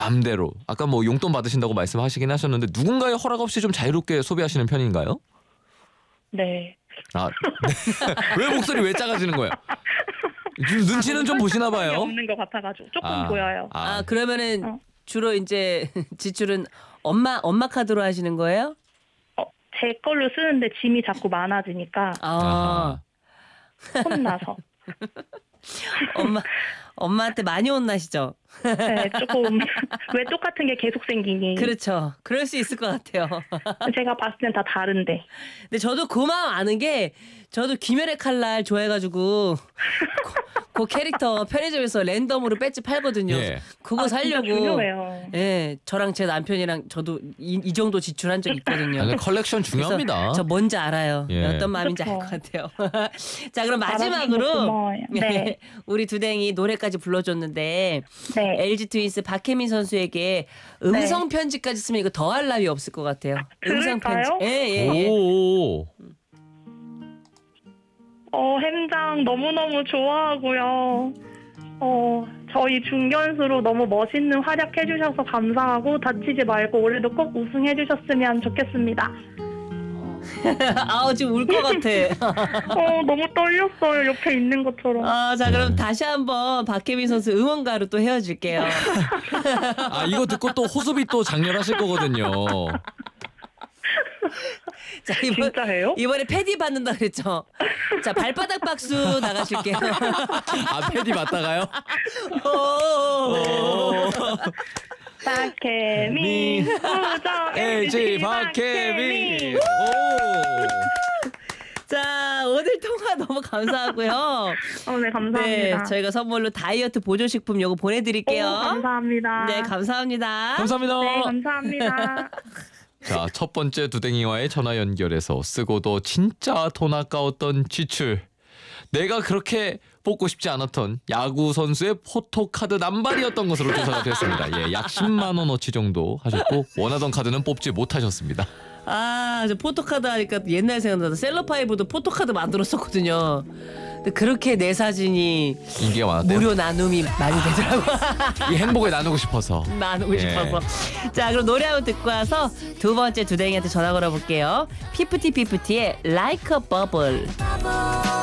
맘대로. 아까 뭐 용돈 받으신다고 말씀하시긴 하셨는데 누군가의 허락 없이 좀 자유롭게 소비하시는 편인가요? 네. 아, 네. 왜 목소리 왜 작아지는 거예요? 눈치는 좀 보시나 봐요. 없는 것 같아가지고 조금 보여요. 그러면은 주로 이제 지출은 엄마 카드로 하시는 거예요? 제 걸로 쓰는데 짐이 자꾸 많아지니까 혼나서. 엄마한테 많이 혼나시죠? 네, 조금 왜 똑같은 게 계속 생기니. 그렇죠. 그럴 수 있을 것 같아요. 제가 봤을 땐 다 다른데. 근데 저도 그 마음 아는 게 저도 귀멸의 칼날 좋아해가지고 그 캐릭터 편의점에서 랜덤으로 배지 팔거든요. 예. 그거 살려고. 진짜 중요해요. 예, 저랑 제 남편이랑 저도 이 정도 지출한 적 있거든요. 아니, 컬렉션 중요합니다. 저 뭔지 알아요. 예. 어떤 마음인지 알 그렇죠. 것 같아요. 자, 그럼 알아주셔서 마지막으로 고마워요. 네. 우리 두댕이 노래까지 불러줬는데 네. LG 트윈스 박혜민 선수에게 음성 편지까지 쓰면 이거 더할 나위 없을 것 같아요. 음성 편지. 그럴까요? 예. 오. 햄장 너무너무 좋아하고요. 저희 중견수로 너무 멋있는 활약 해주셔서 감사하고 다치지 말고 올해도 꼭 우승해주셨으면 좋겠습니다. 아우 지금 울 것 같아. 너무 떨렸어요. 옆에 있는 것처럼. 자 그럼 다시 한번 박혜민 선수 응원가로 또 헤어질게요. 이거 듣고 또 호흡이 또 장렬하실 거거든요. 자, 진짜예요? 이번에 패디 받는다 그랬죠? 자, 발바닥 박수 나가실게요. 패디 맞다가요? 박혜민 우정 LG 박혜민. 자, 오늘 통화 너무 감사하고요. 네, 감사합니다. 네, 저희가 선물로 다이어트 보조식품 요거 보내드릴게요. 감사합니다. 네, 감사합니다. 감사합니다. 네, 감사합니다. 자, 첫 번째 두댕이와의 전화 연결에서 쓰고도 진짜 돈 아까웠던 지출. 내가 그렇게 뽑고 싶지 않았던 야구 선수의 포토카드 남발이었던 것으로 조사가 됐습니다. 예, 약 10만 원어치 정도 하셨고 원하던 카드는 뽑지 못하셨습니다. 저 포토카드 하니까 옛날 생각나서 셀럽파이브도 포토카드 만들었었거든요. 근데 그렇게 내 사진이 인기가 많았대요. 무료 나눔이 많이 되더라고요. 이 행복을 나누고 싶어서. 나누고 예. 싶어서. 자, 그럼 노래 한번 듣고 와서 두 번째 두댕이한테 전화 걸어볼게요. 피프티의 Like a Bubble.